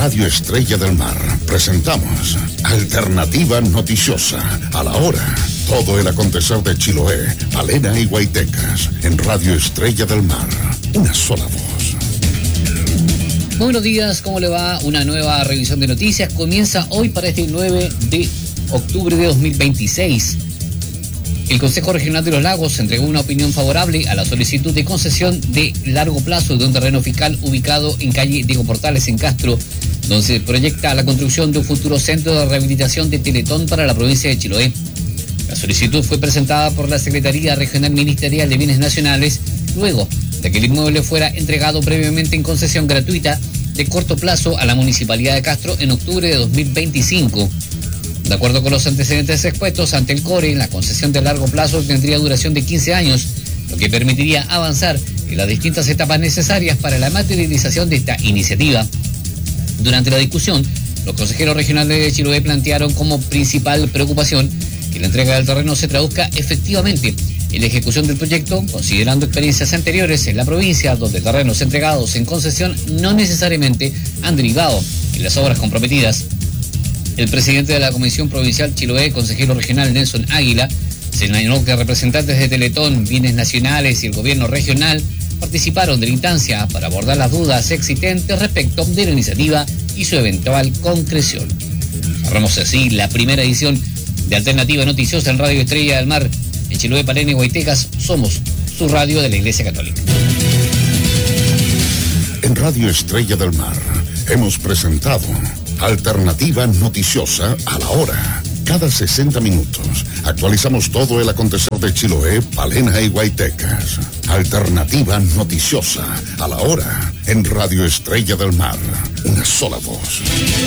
Radio Estrella del Mar presentamos Alternativa Noticiosa. A la hora, todo el acontecer de Chiloé, Palena y Guaitecas. En Radio Estrella del Mar, una sola voz. Buenos días, ¿cómo le va? Una nueva revisión de noticias comienza hoy para este 9 de octubre de 2026. El Consejo Regional de los Lagos entregó una opinión favorable a la solicitud de concesión de largo plazo de un terreno fiscal ubicado en calle Diego Portales, en Castro, donde se proyecta la construcción de un futuro centro de rehabilitación de Teletón para la provincia de Chiloé. La solicitud fue presentada por la Secretaría Regional Ministerial de Bienes Nacionales, luego de que el inmueble fuera entregado previamente en concesión gratuita de corto plazo a la Municipalidad de Castro en octubre de 2025. De acuerdo con los antecedentes expuestos ante el CORE, la concesión de largo plazo tendría duración de 15 años, lo que permitiría avanzar en las distintas etapas necesarias para la materialización de esta iniciativa. Durante la discusión, los consejeros regionales de Chiloé plantearon como principal preocupación que la entrega del terreno se traduzca efectivamente en la ejecución del proyecto, considerando experiencias anteriores en la provincia donde terrenos entregados en concesión no necesariamente han derivado en las obras comprometidas. El presidente de la Comisión Provincial Chiloé, consejero regional Nelson Águila, señaló que representantes de Teletón, Bienes Nacionales y el gobierno regional participaron de la instancia para abordar las dudas existentes respecto de la iniciativa y su eventual concreción. Cerramos así la primera edición de Alternativa Noticiosa en Radio Estrella del Mar. En Chiloé, Palena y Guaitecas somos su radio de la Iglesia Católica. En Radio Estrella del Mar hemos presentado Alternativa Noticiosa a la hora. Cada 60 minutos actualizamos todo el acontecer de Chiloé, Palena y Guaitecas. Alternativa Noticiosa a la hora en Radio Estrella del Mar. Una sola voz.